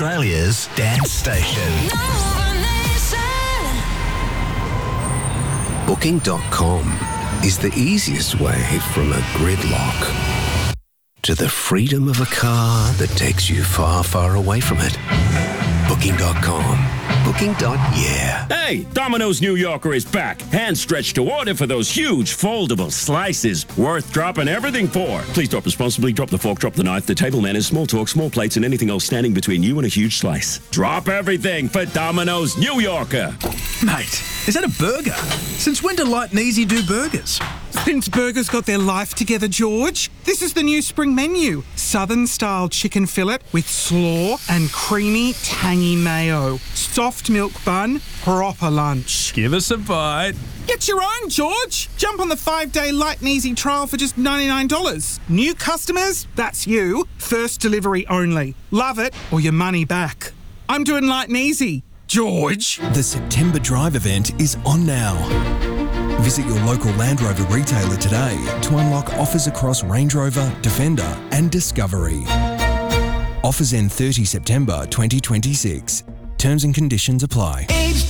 Australia's dance station. Booking.com is the easiest way from a gridlock to the freedom of a car that takes you far, far away from it. Booking.com. Booking.yeah. Hey, Domino's New Yorker is back. Hand stretched to order for those huge foldable slices. Worth dropping everything for. Please drop responsibly. Drop the fork, drop the knife. The table manners, small talk, small plates, and anything else standing between you and a huge slice. Drop everything for Domino's New Yorker. Mate, is that a burger? Since when do Light and Easy do burgers? Since burgers got their life together, George. This is the new spring menu. Southern-style chicken fillet with slaw and creamy, tangy mayo. Soft milk bun, proper lunch. Give us a bite. Get your own, George. Jump on the 5-day Light and Easy trial for just $99. New customers, that's you. First delivery only. Love it or your money back. I'm doing Light and Easy. George. The September Drive event is on now. Visit your local Land Rover retailer today to unlock offers across Range Rover, Defender and Discovery. Offers end 30 September 2026. Terms and conditions apply.